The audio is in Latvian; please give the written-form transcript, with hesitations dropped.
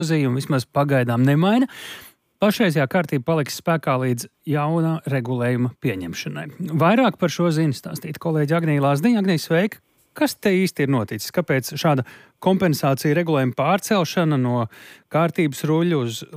grozījumu vismaz pagaidām nemaina. Pašreizējā kārtība paliks spēkā līdz jaunā regulējuma pieņemšanai. Vairāk par šo zina stāstīt kolēģi Agnija Lazdiņa. Agnija, sveika! Kas te īsti ir noticis? Kāpēc šāda kompensācija regulējuma pārcelšana no kārtības ruļļu uz